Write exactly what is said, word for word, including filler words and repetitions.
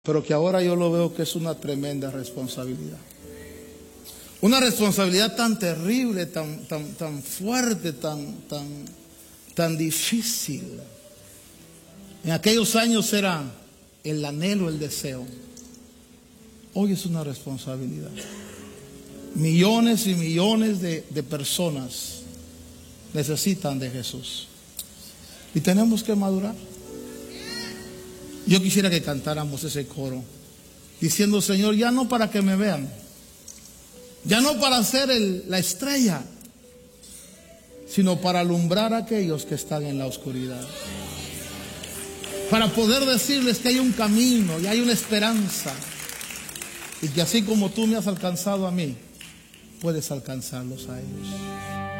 pero que ahora yo lo veo que es una tremenda responsabilidad. Una responsabilidad tan terrible, tan, tan, tan fuerte, tan, tan, tan difícil. En aquellos años era el anhelo, el deseo. Hoy es una responsabilidad. Millones y millones de, de personas necesitan de Jesús. Y tenemos que madurar. Yo quisiera que cantáramos ese coro, diciendo: Señor, ya no para que me vean, ya no para ser el, la estrella, sino para alumbrar a aquellos que están en la oscuridad. Para poder decirles que hay un camino y hay una esperanza. Y que así como tú me has alcanzado a mí, puedes alcanzarlos a ellos.